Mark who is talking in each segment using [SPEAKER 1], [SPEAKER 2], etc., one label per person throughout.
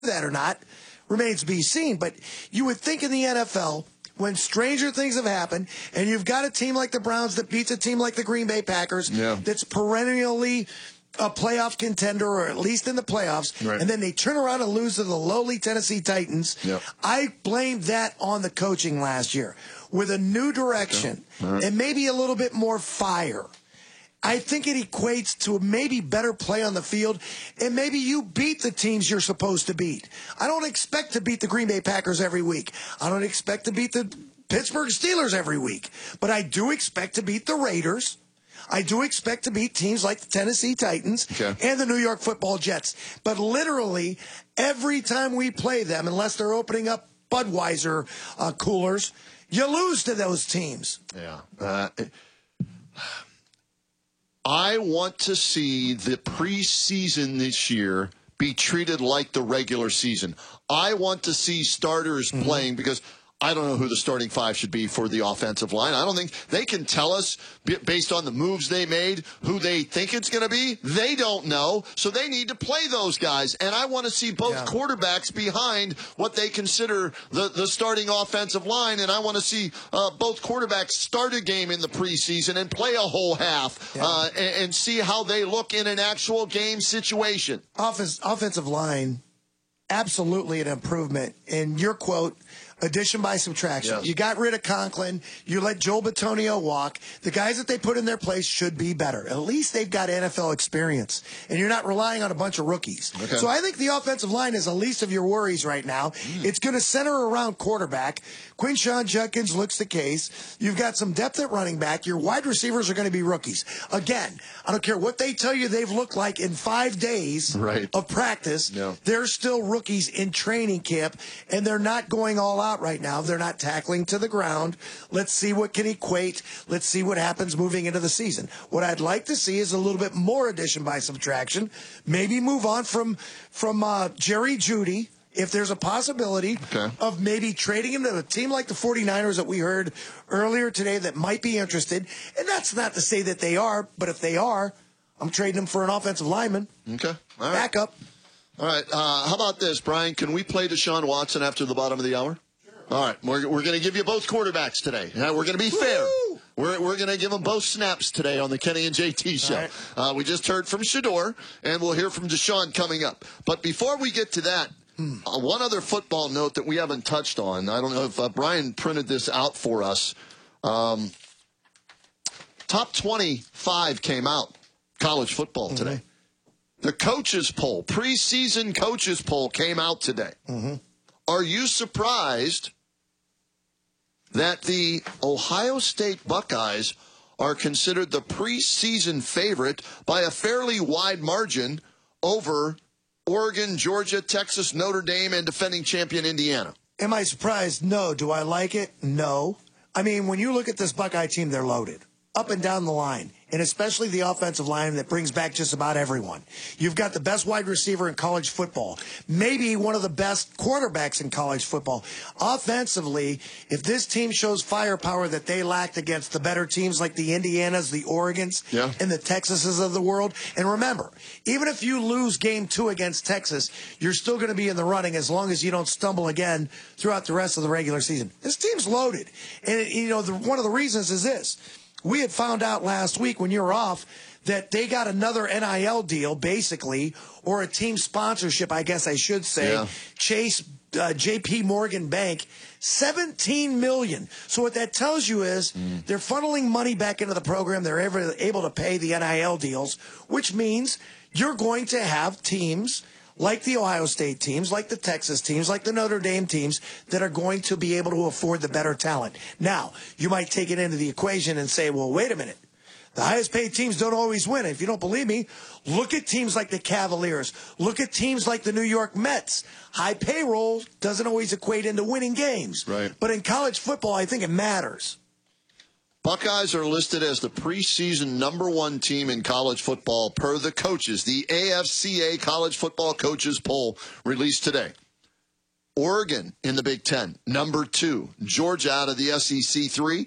[SPEAKER 1] that or not remains to be seen. But you would think in the NFL, when stranger things have happened, and you've got a team like the Browns that beats a team like the Green Bay Packers that's perennially a playoff contender, or at least in the playoffs, and then they turn around and lose to the lowly Tennessee Titans. I blamed that on the coaching last year. With a new direction and maybe a little bit more fire, I think it equates to maybe better play on the field, and maybe you beat the teams you're supposed to beat. I don't expect to beat the Green Bay Packers every week. I don't expect to beat the Pittsburgh Steelers every week. But I do expect to beat the Raiders. I do expect to beat teams like the Tennessee Titans and the New York Football Jets. But literally, every time we play them, unless they're opening up Budweiser coolers, you lose to those teams.
[SPEAKER 2] I want to see the preseason this year be treated like the regular season. I want to see starters playing, because I don't know who the starting five should be for the offensive line. I don't think they can tell us, based on the moves they made, who they think it's going to be. They don't know, so they need to play those guys. And I want to see both quarterbacks behind what they consider the starting offensive line, and I want to see both quarterbacks start a game in the preseason and play a whole half and see how they look in an actual game situation.
[SPEAKER 1] Offensive line, absolutely an improvement. In your quote, addition by subtraction. You got rid of Conklin. You let Joel Bitonio walk. The guys that they put in their place should be better. At least they've got NFL experience, and you're not relying on a bunch of rookies. So I think the offensive line is the least of your worries right now. It's going to center around quarterback. Quinshon Judkins looks the case. You've got some depth at running back. Your wide receivers are going to be rookies. Again, I don't care what they tell you they've looked like in 5 days of practice. They're still rookies in training camp, and they're not going all out right now. They're not tackling to the ground. Let's see what can equate. Let's see what happens moving into the season. What I'd like to see is a little bit more addition by subtraction. Maybe move on from Jerry Jeudy, if there's a possibility of maybe trading him to a team like the 49ers that we heard earlier today that might be interested. And that's not to say that they are, but if they are, I'm trading them for an offensive lineman. Backup.
[SPEAKER 2] All right. How about this, Brian? Can we play Deshaun Watson after the bottom of the hour? All right, we're going to give you both quarterbacks today. We're going to be fair. We're going to give them both snaps today on the Kenny and JT show. We just heard from Shedeur, and we'll hear from Deshaun coming up. But before we get to that, one other football note that we haven't touched on. I don't know if Brian printed this out for us. Top 25 came out, college football today. The coaches poll, preseason coaches poll came out today. Are you surprised that the Ohio State Buckeyes are considered the preseason favorite by a fairly wide margin over Oregon, Georgia, Texas, Notre Dame, and defending champion Indiana?
[SPEAKER 1] Am I surprised? No. Do I like it? No. I mean, when you look at this Buckeye team, they're loaded up and down the line, and especially the offensive line that brings back just about everyone. You've got the best wide receiver in college football, maybe one of the best quarterbacks in college football. Offensively, if this team shows firepower that they lacked against the better teams like the Indianas, the Oregons, and the Texases of the world, and remember, even if you lose game 2 against Texas, you're still going to be in the running as long as you don't stumble again throughout the rest of the regular season. This team's loaded. And, you know, one of the reasons is this. We had found out last week when you were off that they got another NIL deal, basically, or a team sponsorship, I guess I should say. Chase, J.P. Morgan Bank, $17 million. So what that tells you is they're funneling money back into the program. They're able to pay the NIL deals, which means you're going to have teams like the Ohio State teams, like the Texas teams, like the Notre Dame teams that are going to be able to afford the better talent. Now, you might take it into the equation and say, well, wait a minute. The highest paid teams don't always win. If you don't believe me, look at teams like the Cavaliers. Look at teams like the New York Mets. High payroll doesn't always equate into winning games. But in college football, I think it matters.
[SPEAKER 2] Buckeyes are listed as the preseason #1 team in college football per the coaches. The AFCA College Football Coaches Poll released today. Oregon in the Big Ten, #2. Georgia out of the SEC 3.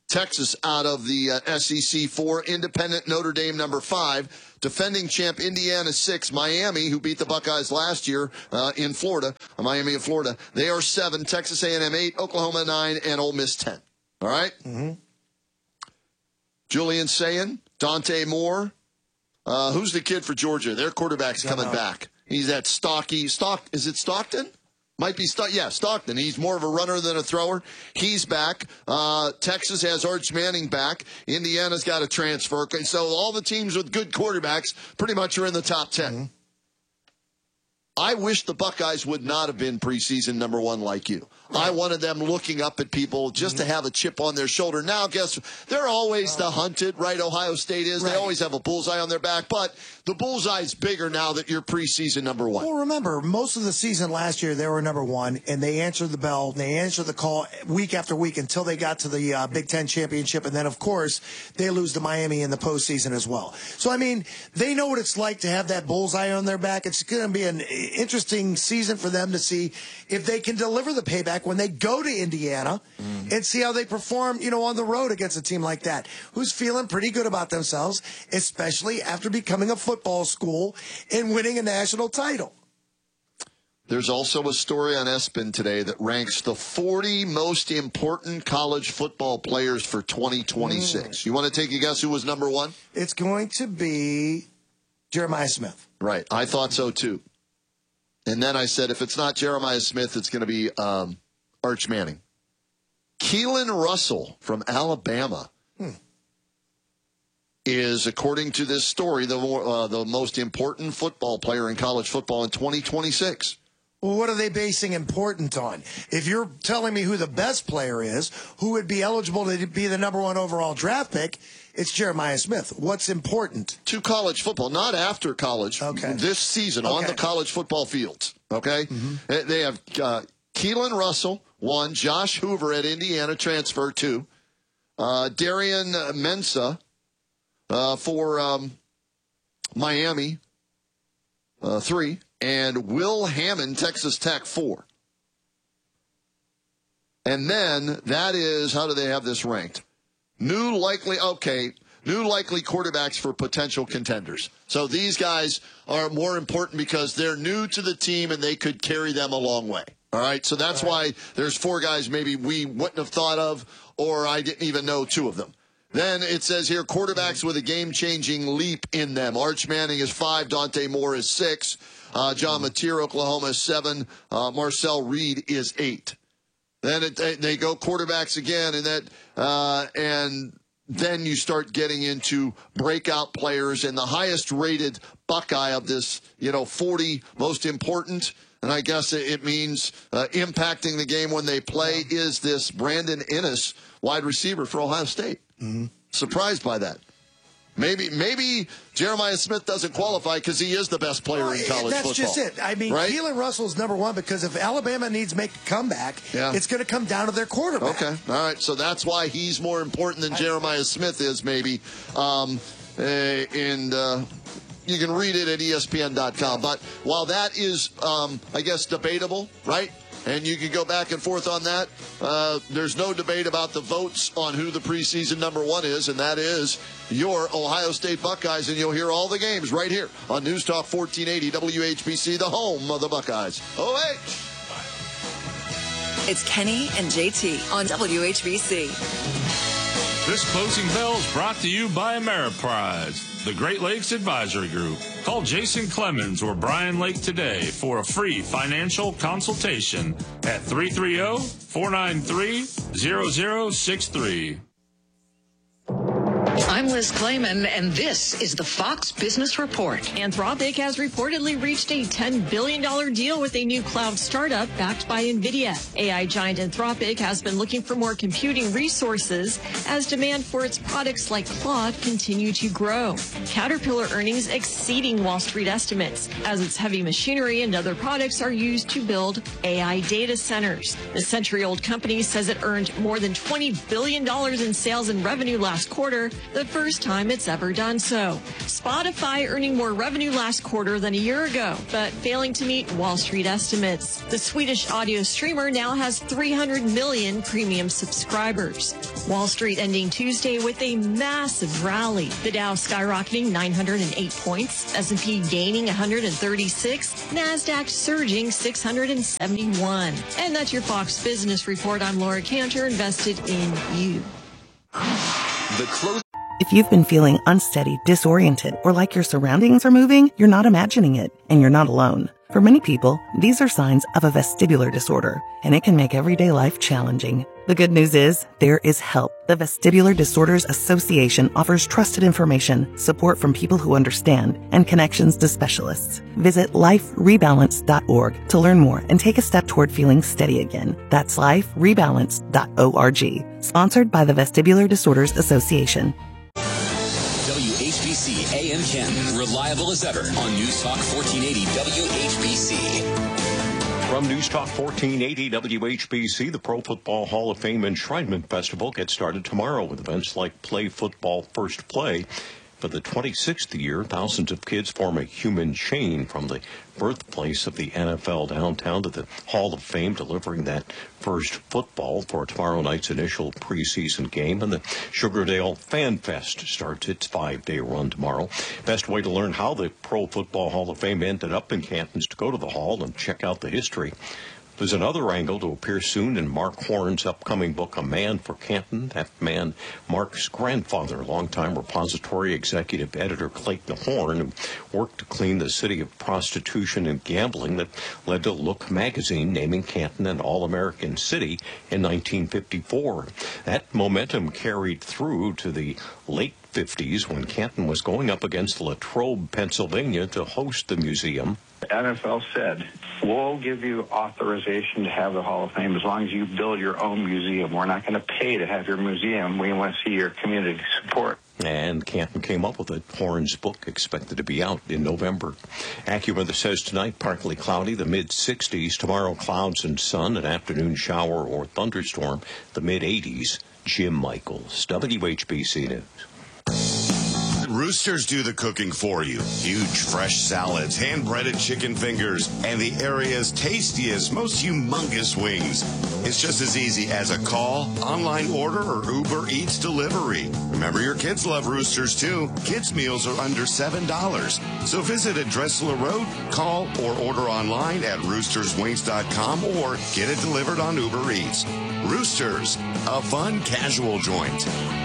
[SPEAKER 2] Texas out of the SEC 4. Independent Notre Dame number 5. Defending champ Indiana 6. Miami, who beat the Buckeyes last year in Florida, Miami in Florida, they are 7. Texas A&M 8. Oklahoma 9. And Ole Miss 10. All right?
[SPEAKER 1] Mm-hmm.
[SPEAKER 2] Julian Sayin, Dante Moore. Who's the kid for Georgia? Their quarterback's coming back. He's that stocky. Is it Stockton? Might be Stockton. He's more of a runner than a thrower. He's back. Texas has Arch Manning back. Indiana's got a transfer. So all the teams with good quarterbacks pretty much are in the top 10. Mm-hmm. I wish the Buckeyes would not have been preseason number 1 like you. Right. I wanted them looking up at people just to have a chip on their shoulder. Now, guess they're always the hunted, right? Ohio State is. Right. They always have a bullseye on their back. But the bullseye's bigger now that you're preseason number 1.
[SPEAKER 1] Well, remember, most of the season last year, they were number 1, and they answered the bell, and they answered the call week after week until they got to the Big Ten championship. And then, of course, they lose to Miami in the postseason as well. So, I mean, they know what it's like to have that bullseye on their back. It's going to be an interesting season for them to see if they can deliver the payback when they go to Indiana and see how they perform, on the road against a team like that, who's feeling pretty good about themselves, especially after becoming a football school and winning a national title.
[SPEAKER 2] There's also a story on ESPN today that ranks the 40 most important college football players for 2026. You want to take a guess who was number 1?
[SPEAKER 1] It's going to be Jeremiah Smith.
[SPEAKER 2] Right. I thought so, too. And then I said, if it's not Jeremiah Smith, it's going to be Arch Manning. Keelan Russell from Alabama is, according to this story, the most important football player in college football in 2026.
[SPEAKER 1] Well, what are they basing important on? If you're telling me who the best player is, who would be eligible to be the number 1 overall draft pick, it's Jeremiah Smith. What's important?
[SPEAKER 2] To college football, not after college.
[SPEAKER 1] Okay.
[SPEAKER 2] This season on the college football fields. Okay? Mm-hmm. They have Keelan Russell, 1. Josh Hoover at Indiana, transfer 2. Darian Mensah for Miami, 3. And Will Hammond, Texas Tech, 4. And then that is, how do they have this ranked? New likely quarterbacks for potential contenders. So these guys are more important because they're new to the team and they could carry them a long way. All right, so that's why there's 4 guys maybe we wouldn't have thought of, or I didn't even know 2 of them. Then it says here, quarterbacks with a game-changing leap in them. Arch Manning is 5, Dante Moore is 6, John Mateer, Oklahoma is 7, Marcel Reed is 8. Then they go quarterbacks again, and then you start getting into breakout players, and the highest-rated Buckeye of this, 40 most important, and I guess it means impacting the game when they play, is this Brandon Inniss, wide receiver for Ohio State. Mm-hmm. Surprised by that. Maybe Jeremiah Smith doesn't qualify because he is the best player in college football.
[SPEAKER 1] That's just it. I mean, right? Keelan Russell's number 1 because if Alabama needs to make a comeback, it's going to come down to their quarterback.
[SPEAKER 2] Okay. All right. So that's why he's more important than Jeremiah Smith is, maybe. And you can read it at ESPN.com. But while that is, I guess, debatable, right? And you can go back and forth on that. There's no debate about the votes on who the preseason number 1 is, and that is your Ohio State Buckeyes. And you'll hear all the games right here on News Talk 1480 WHBC, the home of the Buckeyes. OH!
[SPEAKER 3] It's Kenny and JT on WHBC.
[SPEAKER 4] This closing bell is brought to you by Ameriprise, the Great Lakes Advisory Group. Call Jason Clemens or Brian Lake today for a free financial consultation at 330-493-0063.
[SPEAKER 5] I'm Liz Clayman, and this is the Fox Business Report.
[SPEAKER 6] Anthropic has reportedly reached a $10 billion deal with a new cloud startup backed by NVIDIA. AI giant Anthropic has been looking for more computing resources as demand for its products like Claude continue to grow. Caterpillar earnings exceeding Wall Street estimates as its heavy machinery and other products are used to build AI data centers. The century-old company says it earned more than $20 billion in sales and revenue last quarter, the first time it's ever done so. Spotify earning more revenue last quarter than a year ago, but failing to meet Wall Street estimates. The Swedish audio streamer now has 300 million premium subscribers. Wall Street ending Tuesday with a massive rally. The Dow skyrocketing 908 points, S&P gaining 136, NASDAQ surging 671. And that's your Fox Business Report. I'm Laura Cantor, invested in you.
[SPEAKER 7] If you've been feeling unsteady, disoriented, or like your surroundings are moving, you're not imagining it, and you're not alone. For many people, these are signs of a vestibular disorder, and it can make everyday life challenging. The good news is, there is help. The Vestibular Disorders Association offers trusted information, support from people who understand, and connections to specialists. Visit liferebalance.org to learn more and take a step toward feeling steady again. That's liferebalance.org. Sponsored by the Vestibular Disorders Association.
[SPEAKER 8] WHBC AM Canton, reliable as ever on News Talk 1480 WHBC.
[SPEAKER 9] From News Talk 1480 WHBC, the Pro Football Hall of Fame Enshrinement Festival gets started tomorrow with events like Play Football First Play. For the 26th year, thousands of kids form a human chain from the birthplace of the NFL downtown to the Hall of Fame, delivering that first football for tomorrow night's initial preseason game. And the Sugardale Fan Fest starts its 5-day run tomorrow. Best way to learn how the Pro Football Hall of Fame ended up in Canton is to go to the hall and check out the history. There's another angle to appear soon in Mark Horn's upcoming book, A Man for Canton. That man, Mark's grandfather, longtime repository executive editor Clayton Horn, who worked to clean the city of prostitution and gambling that led to Look magazine naming Canton an All-American City in 1954. That momentum carried through to the late 50s when Canton was going up against Latrobe, Pennsylvania to host the museum.
[SPEAKER 10] The NFL said, we'll give you authorization to have the Hall of Fame as long as you build your own museum. We're not going to pay to have your museum. We want to see your community support.
[SPEAKER 9] And Canton came up with it. Horn's book expected to be out in November. AccuWeather says tonight partly cloudy, the mid-60s. Tomorrow clouds and sun, an afternoon shower or thunderstorm, the mid-80s. Jim Michaels, WHBC News.
[SPEAKER 11] Roosters do the cooking for you. Huge fresh salads, hand-breaded chicken fingers, and the area's tastiest, most humongous wings. It's just as easy as a call, online order, or Uber Eats delivery. Remember, your kids love Roosters too. Kids' meals are under $7. So visit at Dressler Road, call or order online at roosterswings.com or get it delivered on Uber Eats. Roosters, a fun, casual joint.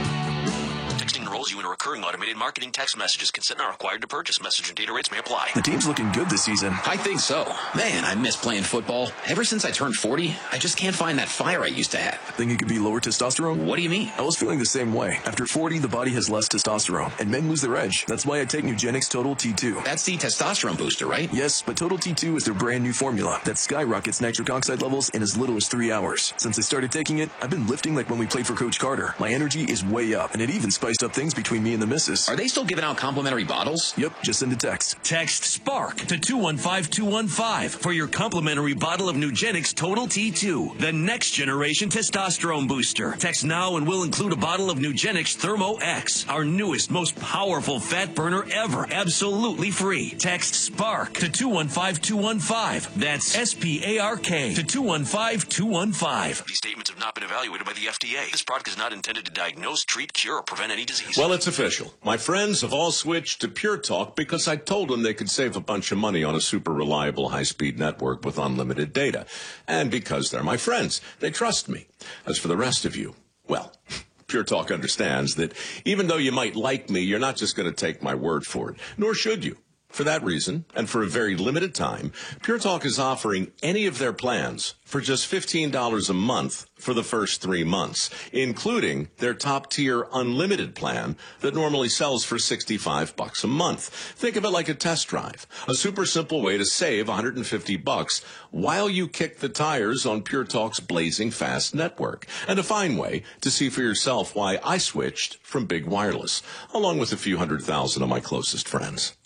[SPEAKER 12] You in recurring automated marketing text messages. Consent not required to purchase. Message and data rates may apply.
[SPEAKER 13] The team's looking good this season.
[SPEAKER 8] I think so. Man, I miss playing football. Ever since I turned 40, I just can't find that fire I used to have.
[SPEAKER 13] Think it could be lower testosterone?
[SPEAKER 8] What do you mean?
[SPEAKER 13] I was feeling the same way. After 40, the body has less testosterone, and men lose their edge. That's why I take Nugenix Total T2.
[SPEAKER 8] That's the testosterone booster, right?
[SPEAKER 13] Yes, but Total T2 is their brand new formula that skyrockets nitric oxide levels in as little as 3 hours. Since I started taking it, I've been lifting like when we played for Coach Carter. My energy is way up, and it even spiced up things between me and the missus.
[SPEAKER 8] Are they still giving out complimentary bottles?
[SPEAKER 13] Yep, just send a text.
[SPEAKER 14] Text SPARK to 215215 for your complimentary bottle of Nugenix Total T2, the next generation testosterone booster. Text now and we'll include a bottle of Nugenix Thermo X, our newest, most powerful fat burner ever, absolutely free. Text SPARK to 215215. That's SPARK to 215215.
[SPEAKER 12] These statements have not been evaluated by the FDA. This product is not intended to diagnose, treat, cure, or prevent any disease.
[SPEAKER 15] Well, it's official. My friends have all switched to Pure Talk because I told them they could save a bunch of money on a super reliable high-speed network with unlimited data. And because they're my friends, they trust me. As for the rest of you, well, Pure Talk understands that even though you might like me, you're not just going to take my word for it, nor should you. For that reason, and for a very limited time, Pure Talk is offering any of their plans for just $15 a month for the first 3 months, including their top-tier unlimited plan that normally sells for $65 a month. Think of it like a test drive, a super simple way to save $150 while you kick the tires on Pure Talk's blazing fast network, and a fine way to see for yourself why I switched from Big Wireless, along with a few 100,000 of my closest friends.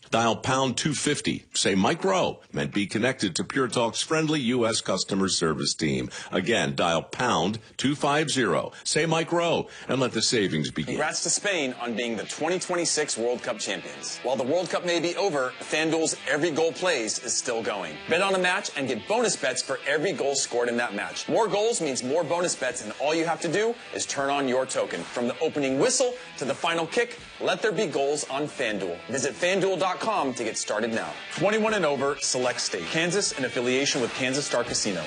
[SPEAKER 15] Dial pound 250. Say Mike Rowe and be connected to Pure Talk's friendly U.S. customer service team. Again, dial pound 250. Say Mike Rowe and let the savings begin.
[SPEAKER 16] Congrats to Spain on being the 2026 World Cup champions. While the World Cup may be over, FanDuel's Every Goal Plays is still going. Bet on a match and get bonus bets for every goal scored in that match. More goals means more bonus bets, and all you have to do is turn on your token. From the opening whistle to the final kick, let there be goals on FanDuel. Visit FanDuel.com to get started now. 21 and over, select state. Kansas in affiliation with Kansas Star Casino.